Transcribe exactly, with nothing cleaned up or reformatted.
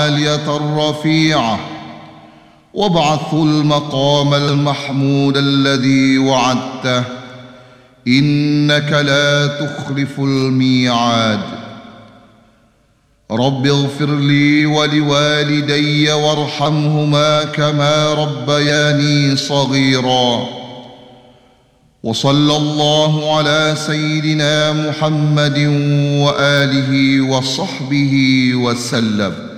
العالية الرفيعة وابعث المقام المحمود الذي وعدته إنك لا تخلف الميعاد. رب اغفر لي ولوالدي وارحمهما كما ربياني صغيرا. وصلى الله على سيدنا محمد وآله وصحبه وسلم.